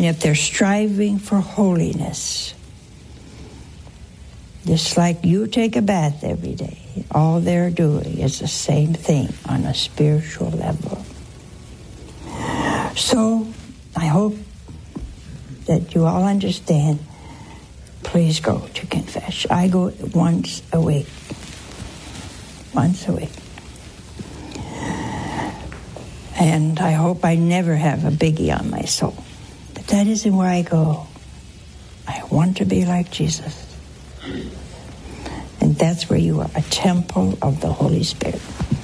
And if they're striving for holiness, just like you take a bath every day, all they're doing is the same thing on a spiritual level. So I hope that you all understand. Please go to confession. I go once a week. Once a week. And I hope I never have a biggie on my soul. But that isn't where I go. I want to be like Jesus. And that's where you are, a temple of the Holy Spirit.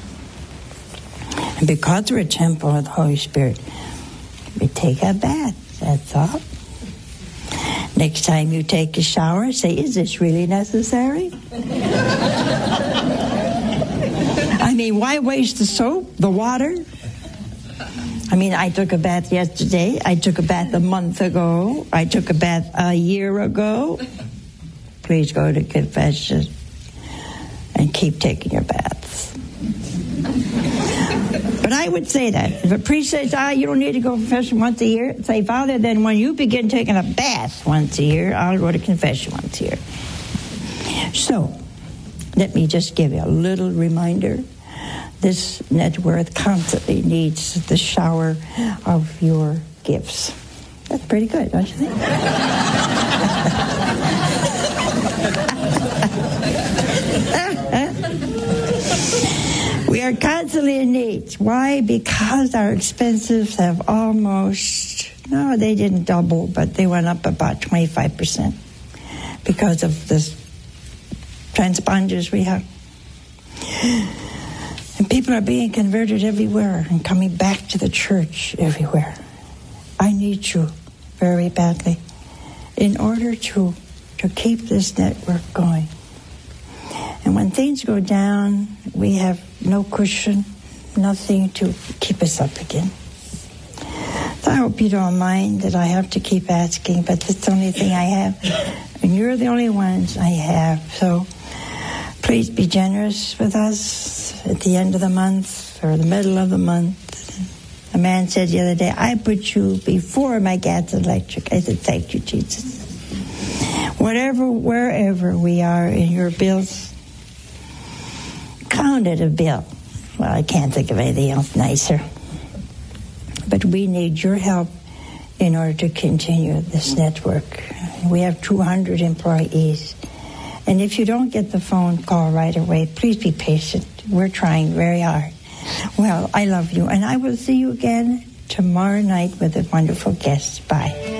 And because we're a temple of the Holy Spirit, we take a bath, that's all. Next time you take a shower, say, is this really necessary? I mean, why waste the soap, the water? I mean, I took a bath yesterday. I took a bath a month ago. I took a bath a year ago. Please go to confession and keep taking your baths. But I would say that. If a priest says, you don't need to go to confession once a year, say, Father, then when you begin taking a bath once a year, I'll go to confession once a year. So, let me just give you a little reminder. This network constantly needs the shower of your gifts. That's pretty good, don't you think? We are constantly in need. Why? Because our expenses have they didn't double, but they went up about 25% because of this transponders we have. And people are being converted everywhere and coming back to the church everywhere. I need you very badly in order to keep this network going. And when things go down, we have no cushion, nothing to keep us up again. So I hope you don't mind that I have to keep asking, but it's the only thing I have. And you're the only ones I have. So please be generous with us at the end of the month or the middle of the month. A man said the other day, I put you before my gas and electric. I said, thank you, Jesus. Wherever we are in your bills, count it a bill. Well, I can't think of anything else nicer. But we need your help in order to continue this network. We have 200 employees. And if you don't get the phone call right away, please be patient. We're trying very hard. Well, I love you. And I will see you again tomorrow night with a wonderful guest. Bye.